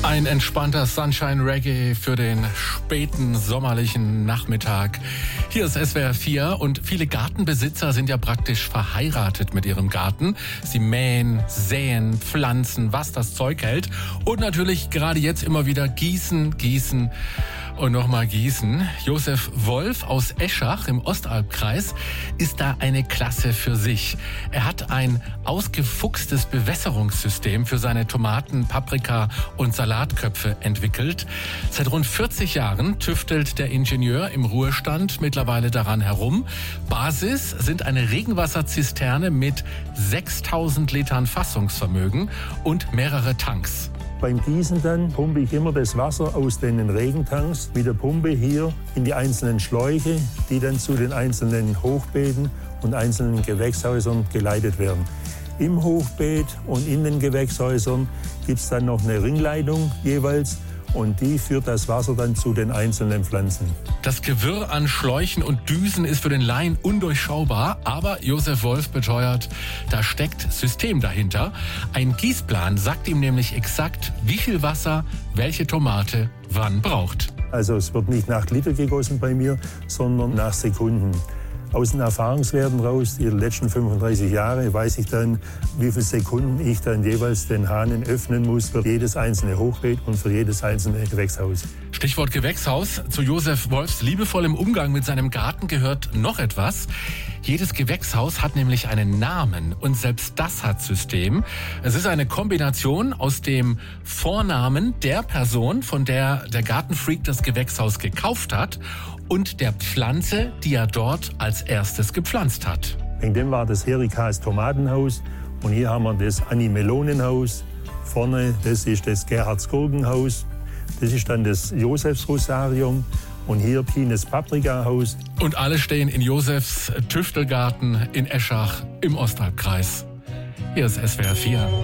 Ein entspannter Sunshine Reggae für den späten sommerlichen Nachmittag. Hier ist SWR 4 und viele Gartenbesitzer sind ja praktisch verheiratet mit ihrem Garten. Sie mähen, säen, pflanzen, was das Zeug hält und natürlich gerade jetzt immer wieder gießen und nochmal gießen. Josef Wolf aus Eschach im Ostalbkreis ist da eine Klasse für sich. Er hat ein ausgefuchstes Bewässerungssystem für seine Tomaten, Paprika und Salatköpfe entwickelt. Seit rund 40 Jahren tüftelt der Ingenieur im Ruhestand mittlerweile daran herum. Basis sind eine Regenwasserzisterne mit 6000 Litern Fassungsvermögen und mehrere Tanks. Beim Gießen dann pumpe ich immer das Wasser aus den Regentanks mit der Pumpe hier in die einzelnen Schläuche, die dann zu den einzelnen Hochbeeten und einzelnen Gewächshäusern geleitet werden. Im Hochbeet und in den Gewächshäusern gibt es dann noch eine Ringleitung jeweils und die führt das Wasser dann zu den einzelnen Pflanzen. Das Gewirr an Schläuchen und Düsen ist für den Laien undurchschaubar, aber Josef Wolf beteuert, da steckt System dahinter. Ein Gießplan sagt ihm nämlich exakt, wie viel Wasser welche Tomate wann braucht. Also es wird nicht nach Liter gegossen bei mir, sondern nach Sekunden. Aus den Erfahrungswerten raus, die letzten 35 Jahre, weiß ich dann, wie viele Sekunden ich dann jeweils den Hahn öffnen muss für jedes einzelne Hochbeet und für jedes einzelne Gewächshaus. Stichwort Gewächshaus. Zu Josef Wolfs liebevollem Umgang mit seinem Garten gehört noch etwas. Jedes Gewächshaus hat nämlich einen Namen und selbst das hat System. Es ist eine Kombination aus dem Vornamen der Person, von der der Gartenfreak das Gewächshaus gekauft hat, und der Pflanze, die er dort als erstes gepflanzt hat. In dem war das Herikas Tomatenhaus und hier haben wir das Anni Melonenhaus. Vorne, das ist das Gerhards Gurkenhaus. Das ist dann das Josefs Rosarium und hier Pines Paprikahaus. Und alle stehen in Josefs Tüftelgarten in Eschach im Ostalbkreis. Hier ist SWR 4.